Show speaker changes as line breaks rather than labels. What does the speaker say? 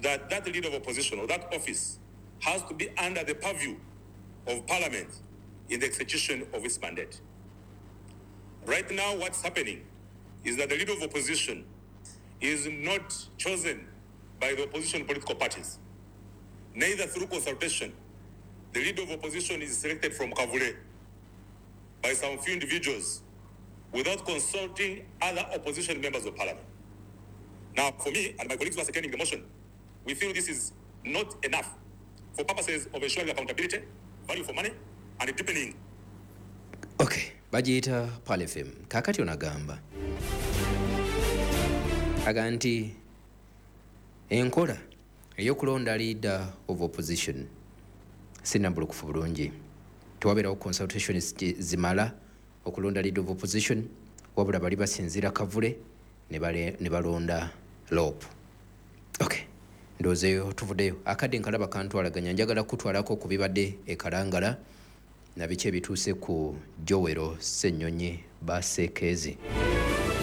that that leader of opposition or that office has to be under the purview of Parliament in the execution of its mandate. Right now, what's happening is that the leader of opposition is not chosen by the opposition political parties. Neither through consultation. The leader of opposition is selected from Kavule by some few individuals without consulting other opposition members of Parliament. Now, for me and my colleagues who are seconding the motion, we feel this is not enough for purposes of ensuring accountability, value for money, and deepening.
Okay, bajita Pale FM. Kakati onagamba. Aganti enkola eyokulonda leader of opposition sinambulukufu bulungi. Tuwabeerawo consultation zimala okulonda leader of opposition wabula bali basinzira Kavule ne balonda Lope. Okay. Ndozeyo tuvuddeyo akadde nkalaba kantwalaganya njagala kutwalako ku bibadde e Kalangala na biki ebituuse ku Jowero Ssennyonyi Basekeezi.